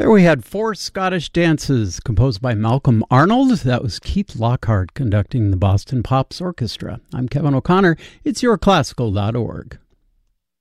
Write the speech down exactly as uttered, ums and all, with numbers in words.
There we had four Scottish dances composed by Malcolm Arnold. That was Keith Lockhart conducting the Boston Pops Orchestra. I'm Kevin O'Connor. It's your classical dot org.